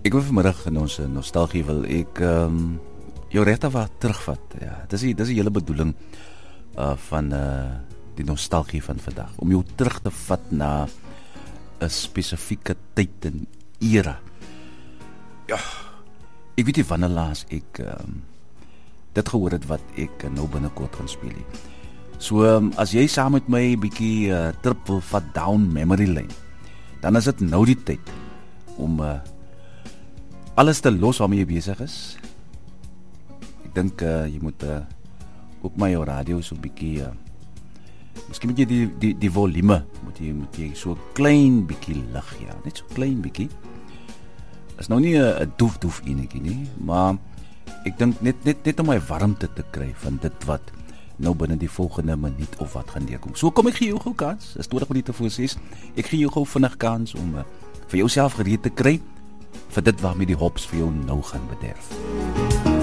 Ek wil vanmiddag in ons nostalgie wil ek jou regtig wat terugvat. Ja, dis die hele bedoeling van die nostalgie van vandag, om jou terug te vat na 'n spesifieke tyd en era. Ja, ek weet nie wanneer laas ek dit gehoor het wat ek nou binnekort gaan speel nie. So, as jy saam met my 'n bietjie trip wil vat down memory lane, dan is dit nou die tyd om alles te los waarmee jy besig is. Ek dink jy moet ook maar jou radio so 'n bietjie miskien moet jy die volume moet jy so klein bietjie lig, ja, net so klein bietjie. Is nou nie 'n doef enetjie nie, maar ek dink net om my warmte te kry van dit wat nou binne die volgende minuut of wat gaan deurkom. So kom ek gee jou gou kans. Is 20 minute voor 6. Ek gee jou gou vinnig kans om vir jouself gereed te kry vir dit waarmee die hops vir jou nou gaan bederf.